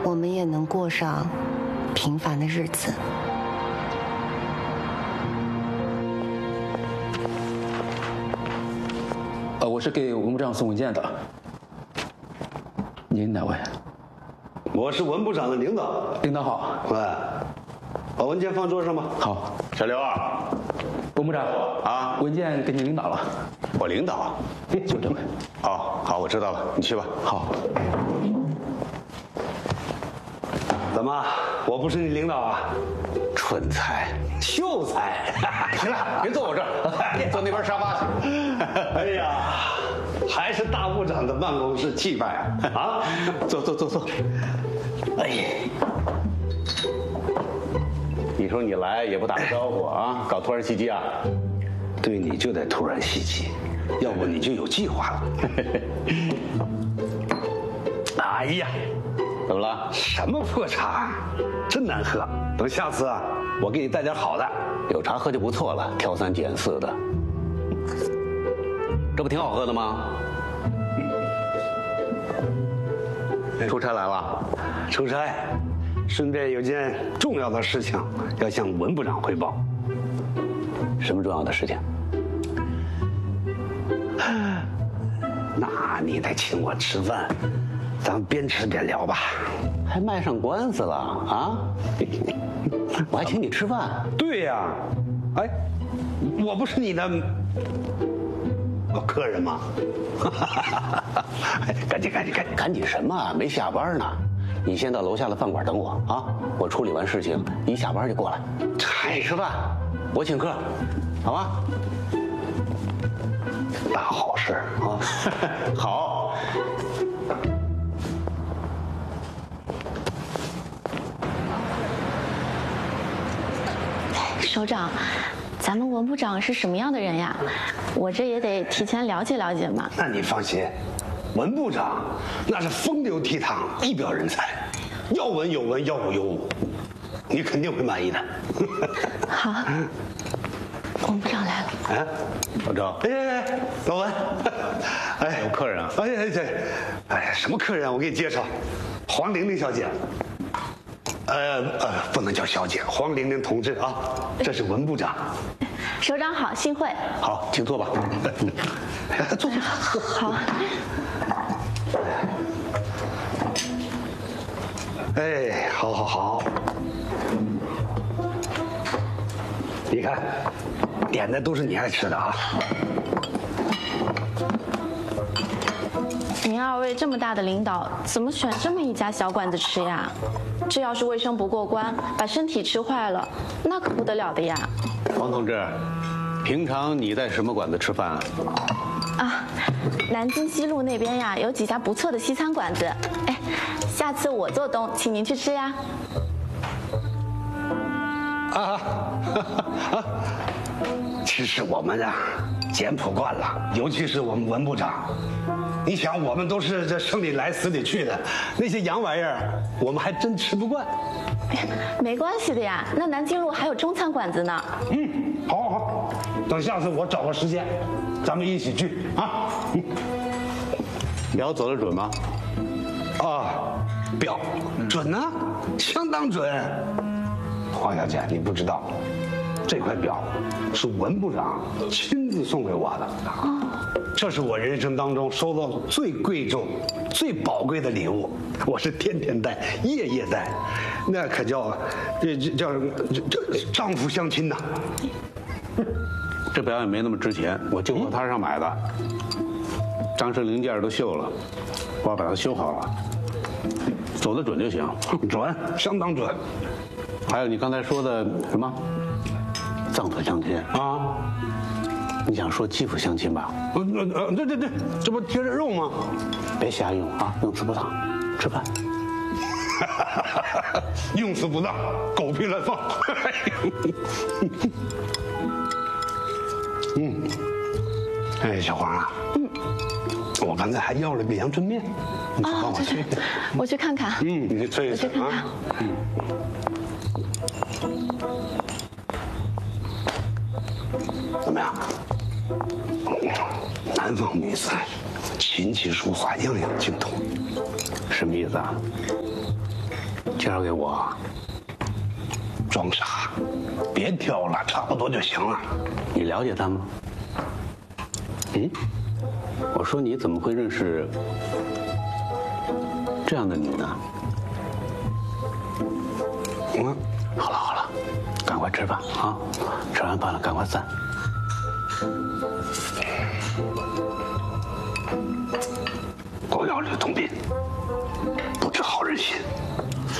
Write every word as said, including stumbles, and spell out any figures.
我们也能过上平凡的日子。 呃，我是给文部长送文件的。您哪位？ 我是文部长的领导。 领导好。 喂，把文件放桌上吧。 好。 小刘啊， 文部长啊， 文件给您领导了。 我领导？ 就这位。 哦，好，我知道了，你去吧。 好。 怎么，我不是你领导啊？ 蠢材， 秀才。 行了，别坐我这儿，坐那边沙发去。 哎呀，还是大部长的办公室气派啊！啊， 坐坐坐坐。 哎呀， 你说你来也不打个招呼啊，搞突然袭击啊？ 对你就得突然袭击，要不你就有计划了。哎呀， 怎么了？ 什么破茶，真难喝。等下次啊，我给你带点好的。 有茶喝就不错了，挑三拣四的，这不挺好喝的吗？出差来了？ 出差，顺便有件重要的事情要向文部长汇报。 什么重要的事情？ 那你得请我吃饭，咱们边吃边聊吧。 还卖上官司了啊？我还请你吃饭？ 对呀，哎，我不是你的客人吗？赶紧赶紧赶紧赶紧什么啊？没下班呢。你先到楼下的饭馆等我啊，我处理完事情，一下班就过来。 嗨， 吃饭，我请客，好吗？ 大好事啊！ 好。 首长，咱们文部长是什么样的人呀？我这也得提前了解了解嘛。 那你放心，文部长那是风流倜傥，一表人才，要文有文，要武有武，你肯定会满意的。 好，文部长来了。 啊， 老赵， 哎哎哎，老文，哎， 有客人啊？ 哎哎对，哎，什么客人？我给你介绍，黄玲玲小姐。呃呃，不能叫小姐，黄玲玲同志啊，这是文部长。 首长好，幸会。 好，请坐吧。坐坐。 好。 哎，好好好。你看，点的都是你爱吃的啊。 您二位这么大的领导，怎么选这么一家小馆子吃呀？这要是卫生不过关，把身体吃坏了，那可不得了的呀！ 黄同志，平常你在什么馆子吃饭啊？ 啊，南京西路那边呀，有几家不错的西餐馆子。哎，下次我做东，请您去吃呀。 啊啊！其实我们呀，简朴惯了，尤其是我们文部长。你想，我们都是这生里来死里去的，那些洋玩意儿，我们还真吃不惯。 没关系的呀，那南京路还有中餐馆子呢。 嗯，好，好，好，等下次我找个时间，咱们一起去啊。嗯， 表走得准吗？ 啊，表准呢，相当准。黄小姐，你不知道，这块表是文部长亲自送给我的。哦。这是我人生当中收到最贵重、最宝贵的礼物，我是天天戴、夜夜戴，那可叫这这叫这这丈夫相亲呐。 这表也没那么值钱，我旧货摊上买的，张氏零件都锈了，我要把它修好了，走得准就行。 准，相当准。 还有你刚才说的什么脏腑相亲啊？ 你想说肌肤相亲吧？ 呃呃，对对对，这不贴着肉吗？ 别瞎用啊，用词不当。吃饭。 用词不当，狗屁乱放。嗯，哎，小黄啊，嗯，我刚才还要了个阳春面，你帮我去， 我去看看。 嗯，你去吹一吹啊。嗯。怎么样？南方女子琴棋书画样样精通， 什么意思啊？ 介绍给我。 装傻，别挑了，差不多就行了。 你了解他吗？嗯？我说你怎么会认识这样的你呢？ 嗯， 好了好了，赶快吃饭啊！吃完饭了赶快散。 狗咬吕洞宾，不知好人心。